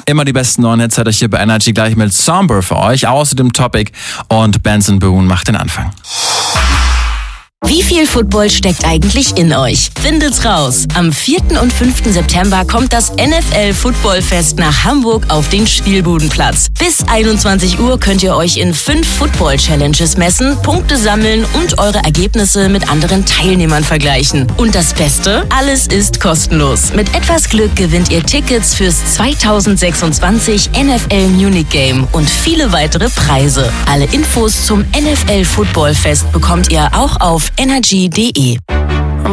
Immer die besten neuen Hits hat euch hier bei Energy gleich mit Somber für euch. Außerdem Topic und Benson Boone macht den Anfang. Wie viel Football steckt eigentlich in euch? Findet's raus! Am 4. und 5. September kommt das NFL-Footballfest nach Hamburg auf den Spielbudenplatz. Bis 21 Uhr könnt ihr euch in 5 Football-Challenges messen, Punkte sammeln und eure Ergebnisse mit anderen Teilnehmern vergleichen. Und das Beste? Alles ist kostenlos. Mit etwas Glück gewinnt ihr Tickets fürs 2026 NFL Munich Game und viele weitere Preise. Alle Infos zum NFL-Footballfest bekommt ihr auch auf energy.de.